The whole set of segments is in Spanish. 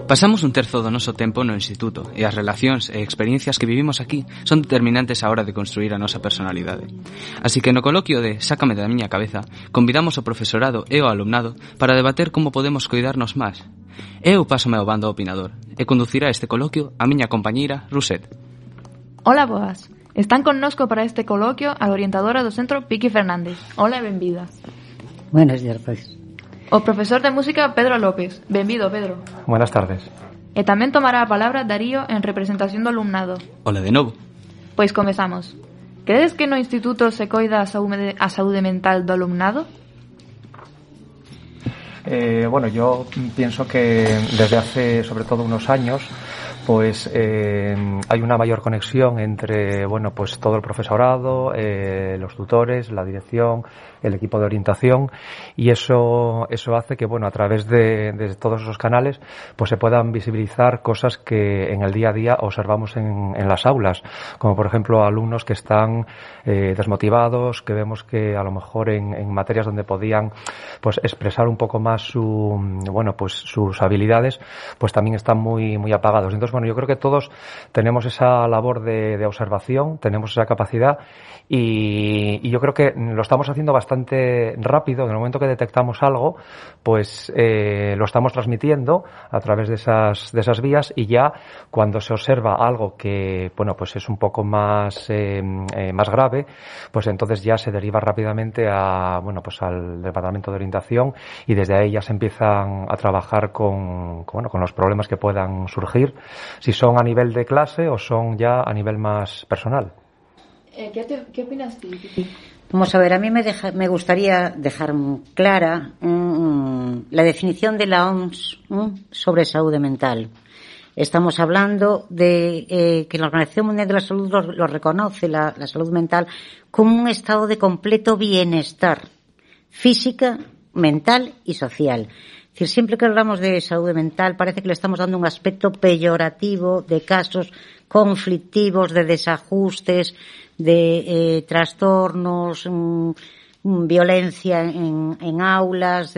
Pasamos un terzo do noso tempo no instituto e as relacións e experiencias que vivimos aquí son determinantes á hora de construir a nosa personalidade. Así que no coloquio de Sácame da miña cabeza convidamos o profesorado e o alumnado para debater como podemos cuidarnos máis. Eu pásome ao bando opinador e conducirá este coloquio a miña compañeira Roset. Hola, boas. Están connosco para este coloquio a orientadora do centro Piqui Fernández. Hola e benvida. Buenas tardes. O profesor de música Pedro López. Benvido, Pedro. Buenas tardes. E tamén tomará a palabra Darío en representación do alumnado. Hola de novo. Pois comezamos. Credes que no instituto se coida a saúde mental do alumnado? Bueno, yo pienso que desde hace sobre todo unos años pues hay una mayor conexión entre pues todo el profesorado, los tutores, la dirección, el equipo de orientación, y eso hace que a través de todos esos canales pues se puedan visibilizar cosas que en el día a día observamos en las aulas, como por ejemplo alumnos que están desmotivados, que vemos que a lo mejor en materias donde podían pues expresar un poco más sus habilidades, pues también están muy apagados. Entonces, yo creo que todos tenemos esa labor de observación, tenemos esa capacidad, y yo creo que lo estamos haciendo bastante rápido. En el momento que detectamos algo, pues lo estamos transmitiendo a través de esas vías, y ya cuando se observa algo que pues es un poco más grave, pues entonces ya se deriva rápidamente al departamento de orientación, y desde ahí ya se empiezan a trabajar con los problemas que puedan surgir, si son a nivel de clase o son ya a nivel más personal. ¿Qué opinas tú? Vamos a ver, a mí me gustaría dejar clara la definición de la OMS sobre salud mental. Estamos hablando de que la Organización Mundial de la Salud lo reconoce, la salud mental, como un estado de completo bienestar física, mental y social. Es decir, siempre que hablamos de salud mental parece que le estamos dando un aspecto peyorativo de casos conflictivos, de desajustes, de trastornos, violencia en aulas,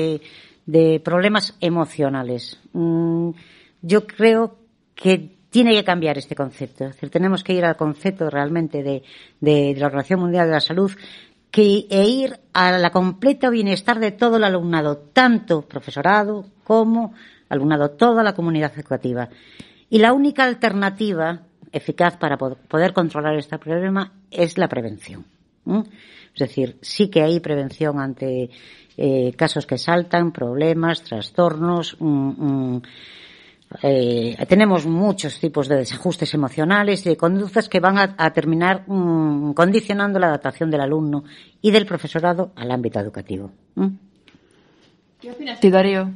de problemas emocionales. Yo creo que tiene que cambiar este concepto. Es decir, tenemos que ir al concepto realmente de la Organización Mundial de la Salud, e ir a la completa bienestar de todo el alumnado, tanto profesorado como alumnado, toda la comunidad educativa. Y la única alternativa eficaz para poder controlar este problema es la prevención. Es decir, sí que hay prevención ante casos que saltan, problemas, trastornos. Tenemos muchos tipos de desajustes emocionales y de conductas que van a terminar condicionando la adaptación del alumno y del profesorado al ámbito educativo. ¿Qué opinas tú, Darío?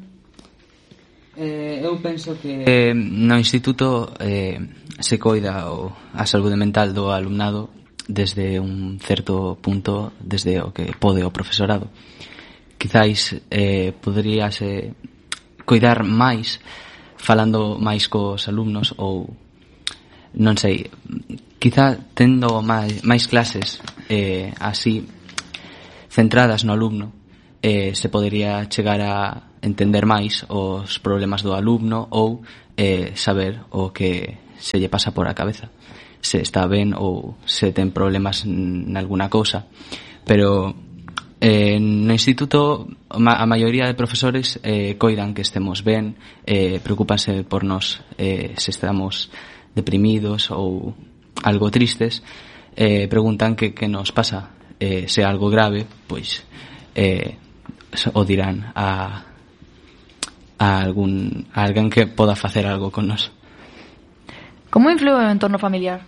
Eu penso que no instituto se coida a saúde mental do alumnado desde un certo punto, desde o que pode o profesorado. Quizáis poderíase coidar máis falando máis cos alumnos, ou non sei, quizá tendo máis clases así centradas no alumno, se podería chegar a entender máis os problemas do alumno, ou saber o que se lle pasa por a cabeza, se está ben ou se ten problemas nalguna cousa. Pero no instituto a maioría de profesores coidan que estemos ben, preocupanse por nos se estamos deprimidos ou algo tristes, preguntan que nos pasa, se algo grave, pois o dirán a alguén que poda facer algo con nos. Como inflúe o entorno familiar?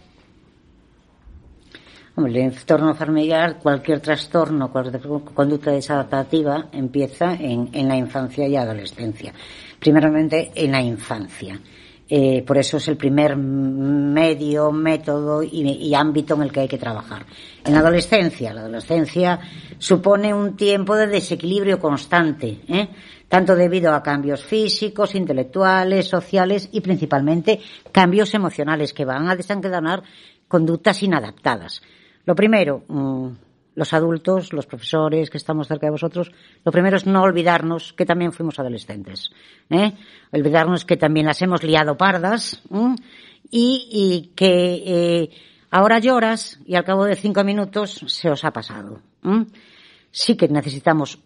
El entorno familiar, cualquier trastorno, cualquier conducta desadaptativa empieza en la infancia y adolescencia. Primeramente en la infancia. Por eso es el primer medio, método y ámbito en el que hay que trabajar. En la adolescencia supone un tiempo de desequilibrio constante, tanto debido a cambios físicos, intelectuales, sociales y principalmente cambios emocionales que van a desencadenar conductas inadaptadas. Lo primero, los adultos, los profesores que estamos cerca de vosotros, lo primero es no olvidarnos que también fuimos adolescentes, olvidarnos que también las hemos liado pardas, y que ahora lloras y al cabo de 5 minutos se os ha pasado. Sí que necesitamos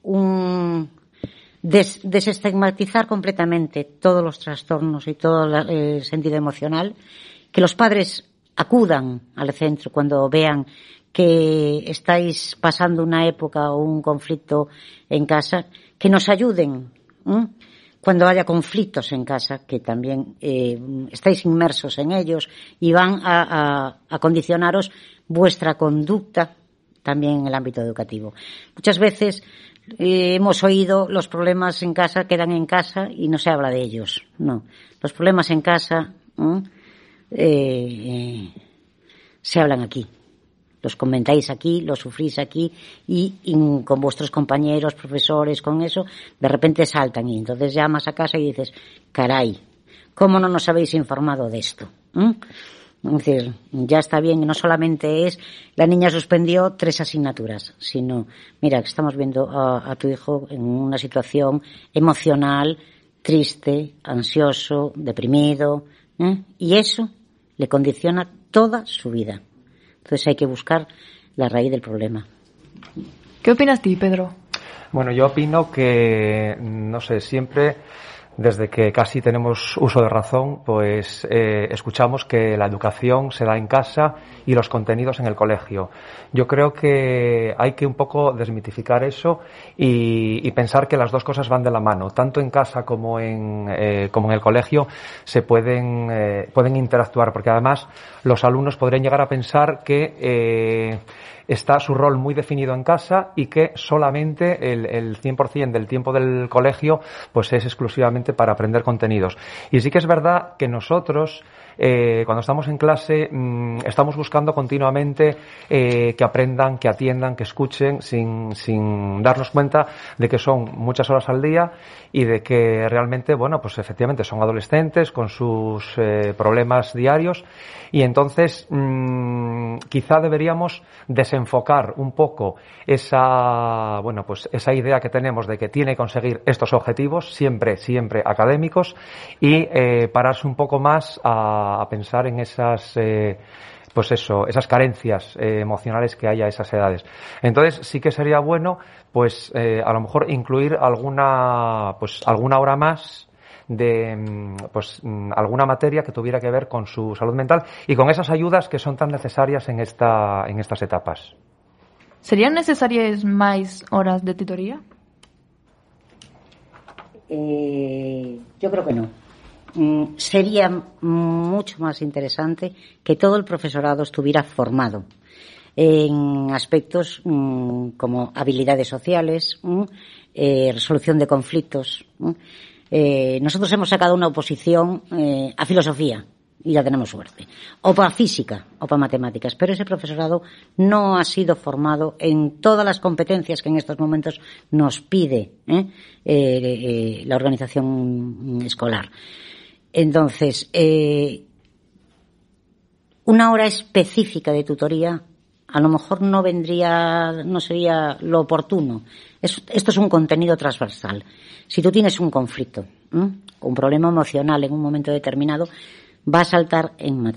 desestigmatizar completamente todos los trastornos y todo el sentido emocional, que los padres acudan al centro cuando vean que estáis pasando una época o un conflicto en casa, que nos ayuden cuando haya conflictos en casa, que también estáis inmersos en ellos y van a condicionaros vuestra conducta también en el ámbito educativo. Muchas veces hemos oído los problemas en casa quedan en casa y no se habla de ellos. No, los problemas en casa se hablan aquí. Los comentáis aquí, los sufrís aquí y con vuestros compañeros, profesores, con eso, de repente saltan y entonces llamas a casa y dices, caray, ¿cómo no nos habéis informado de esto? Es decir, ya está bien, no solamente es la niña suspendió 3 asignaturas, sino, mira, que estamos viendo a tu hijo en una situación emocional, triste, ansioso, deprimido, y eso le condiciona toda su vida. Entonces hay que buscar la raíz del problema. ¿Qué opinas tú, Pedro? Bueno, yo opino que, no sé, siempre, desde que casi tenemos uso de razón, pues escuchamos que la educación se da en casa y los contenidos en el colegio. Yo creo que hay que un poco desmitificar eso y pensar que las dos cosas van de la mano. Tanto en casa como en el colegio se pueden interactuar, porque además los alumnos podrían llegar a pensar que está su rol muy definido en casa y que solamente el 100% del tiempo del colegio pues es exclusivamente para aprender contenidos. Y sí que es verdad que nosotros cuando estamos en clase estamos buscando continuamente que aprendan, que atiendan, que escuchen sin darnos cuenta de que son muchas horas al día y de que realmente, bueno, pues efectivamente son adolescentes con sus problemas diarios y entonces quizá deberíamos desenfocar un poco esa idea que tenemos de que tiene que conseguir estos objetivos siempre académicos y pararse un poco más a pensar en esas esas carencias emocionales que hay a esas edades. Entonces sí que sería bueno pues a lo mejor incluir alguna hora más de alguna materia que tuviera que ver con su salud mental y con esas ayudas que son tan necesarias en estas etapas. ¿Serían necesarias más horas de tutoría? Yo creo que no. Sería mucho más interesante que todo el profesorado estuviera formado en aspectos como habilidades sociales, resolución de conflictos. Nosotros hemos sacado una oposición a filosofía y ya tenemos suerte, o para física o para matemáticas, pero ese profesorado no ha sido formado en todas las competencias que en estos momentos nos pide la organización escolar. Entonces, una hora específica de tutoría a lo mejor no sería lo oportuno. Esto es un contenido transversal. Si tú tienes un conflicto, un problema emocional en un momento determinado, va a saltar en matemáticas.